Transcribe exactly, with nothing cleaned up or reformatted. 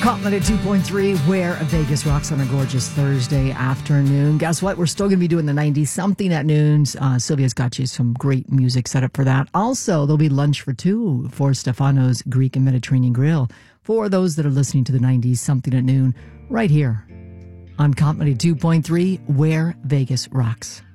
Cotton at two point three, where Vegas rocks on a gorgeous Thursday afternoon. Guess what? We're still going to be doing the nineties something at noon. Uh, Sylvia's got you some great music set up for that. Also, there'll be lunch for two for Stefano's Greek and Mediterranean Grill for those that are listening to the nineties something at noon right here on Cotton at two point three, where Vegas rocks.